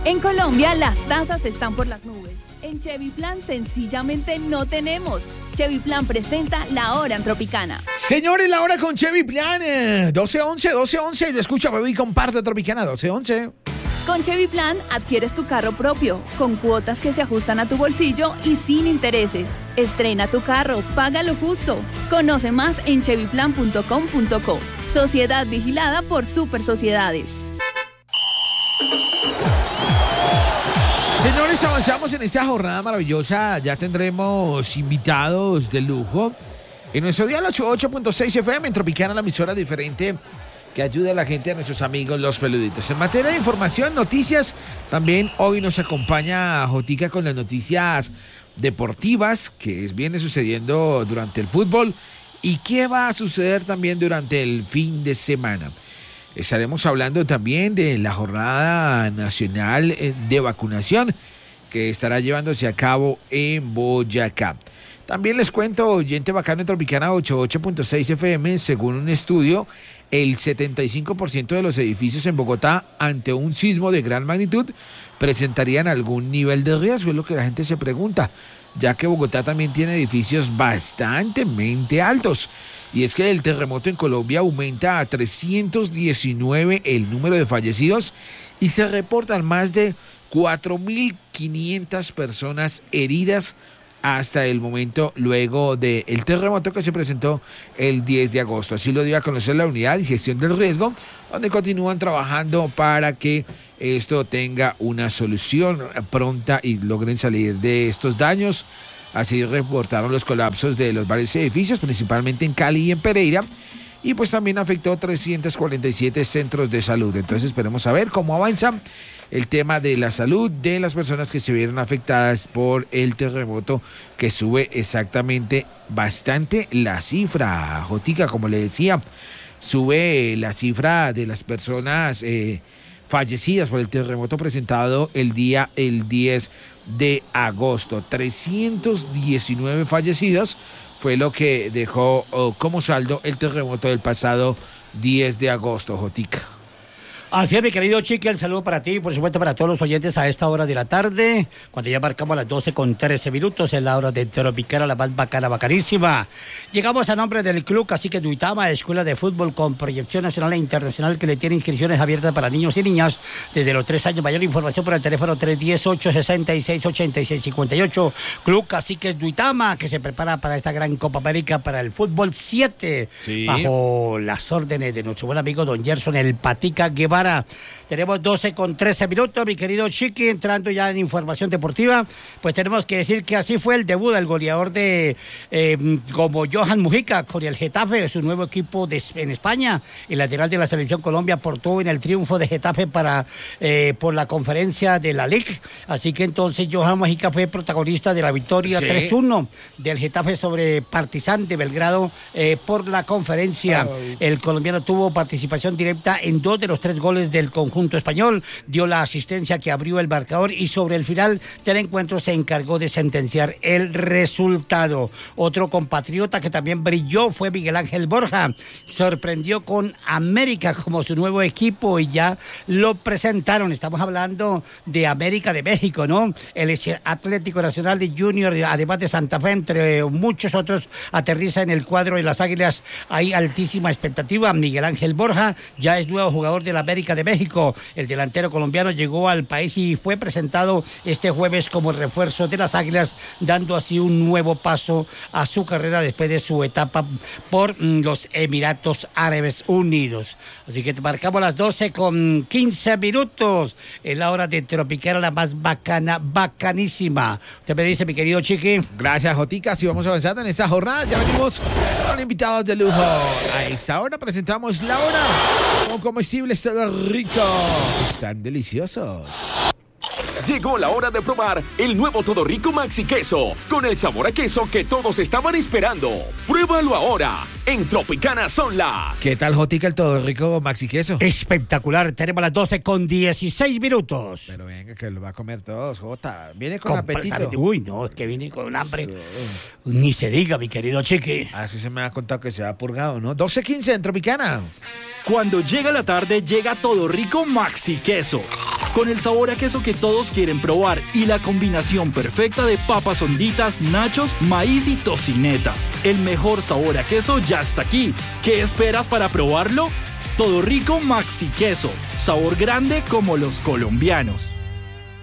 En Colombia las tasas están por las nubes. En Chevy Plan sencillamente no tenemos. Chevy Plan presenta La Hora en Tropicana. Señores, la hora con Chevy Plan, 12:11. Lo escucha, bebé, y comparte Tropicana, 12:11. Con Chevy Plan adquieres tu carro propio, con cuotas que se ajustan a tu bolsillo y sin intereses. Estrena tu carro, paga lo justo. Conoce más en chevyplan.com.co. Sociedad vigilada por Super Sociedades. Señores, avanzamos en esta jornada maravillosa. Ya tendremos invitados de lujo en nuestro dial 88.6 FM en Tropicana, la emisora diferente que ayuda a la gente, a nuestros amigos los peluditos. En materia de información, noticias, también hoy nos acompaña Jotica con las noticias deportivas que viene sucediendo durante el fútbol y qué va a suceder también durante el fin de semana. Estaremos hablando también de la jornada nacional de vacunación que estará llevándose a cabo en Boyacá. También les cuento, oyente bacano en Tropicana 88.6 FM, según un estudio, el 75% de los edificios en Bogotá ante un sismo de gran magnitud presentarían algún nivel de riesgo, es lo que la gente se pregunta, ya que Bogotá también tiene edificios bastante altos. Y es que el terremoto en Colombia aumenta a 319 el número de fallecidos y se reportan más de 4.500 personas heridas hasta el momento luego del terremoto que se presentó el 10 de agosto. Así lo dio a conocer la Unidad de Gestión del Riesgo, donde continúan trabajando para que esto tenga una solución pronta y logren salir de estos daños. Así reportaron los colapsos de los varios edificios, principalmente en Cali y en Pereira, y pues también afectó 347 centros de salud. Entonces esperemos a ver cómo avanza el tema de la salud de las personas que se vieron afectadas por el terremoto, que sube exactamente bastante la cifra, Jotica, como le decía, sube la cifra de las personas fallecidas por el terremoto presentado el 10 de agosto. 319 fallecidos fue lo que dejó como saldo el terremoto del pasado 10 de agosto, Jotica. Así es, mi querido Chiqui, el saludo para ti y por supuesto para todos los oyentes a esta hora de la tarde, cuando ya marcamos las 12:13, es la hora de Tropicana, la más bacana, bacanísima. Llegamos a nombre del Club Cacique Duitama, escuela de fútbol con proyección nacional e internacional que le tiene inscripciones abiertas para niños y niñas desde los 3 años. Mayor información por el teléfono 310-866-8658. Club Cacique Duitama, que se prepara para esta gran Copa América para el fútbol 7, sí, bajo las órdenes de nuestro buen amigo don Gerson El Patica Guevara. Tenemos 12:13, mi querido Chiqui, entrando ya en información deportiva, pues tenemos que decir que así fue el debut del goleador como Johan Mujica con el Getafe, su nuevo equipo en España. El lateral de la selección Colombia aportó en el triunfo de Getafe por la conferencia de la Liga. Así que entonces Johan Mujica fue protagonista de la victoria 3-1 del Getafe sobre Partizan de Belgrado por la conferencia. El colombiano tuvo participación directa en 2 de los 3 goles del conjunto español, dio la asistencia que abrió el marcador y sobre el final del encuentro se encargó de sentenciar el resultado. Otro compatriota que también brilló fue Miguel Ángel Borja, sorprendió con América como su nuevo equipo y ya lo presentaron. Estamos hablando de América de México, ¿no? El Atlético Nacional de Junior, además de Santa Fe, entre muchos otros, aterriza en el cuadro de las Águilas. Hay altísima expectativa. Miguel Ángel Borja ya es nuevo jugador de la América de México. El delantero colombiano llegó al país y fue presentado este jueves como refuerzo de las Águilas, dando así un nuevo paso a su carrera después de su etapa por los Emiratos Árabes Unidos. Así que marcamos las 12:15. Es la hora de Tropicana, la más bacana, bacanísima. Usted me dice, mi querido Chiqui. Gracias, Jotica. Así vamos avanzando en esta jornada. Ya venimos con invitados de lujo. A esta hora presentamos la hora con comestibles rico. Están deliciosos. Llegó la hora de probar el nuevo Todo Rico Maxi Queso, con el sabor a queso que todos estaban esperando. Pruébalo ahora. En Tropicana son las... ¿Qué tal, Jotica, el Todo Rico Maxi Queso? Espectacular. Tenemos las 12:16. Pero venga, que lo va a comer todos, Jota. Viene con apetito. Uy, no, es que viene con hambre. Ni se diga, mi querido Chiqui. Así se me ha contado que se ha purgado, ¿no? 12:15 en Tropicana. Cuando llega la tarde, llega Todo Rico Maxi Queso. con el sabor a queso que todos quieren probar y la combinación perfecta de papas honditas, nachos, maíz y tocineta. El mejor sabor a queso ya está aquí. ¿Qué esperas para probarlo? Todo Rico Maxi Queso, sabor grande como los colombianos.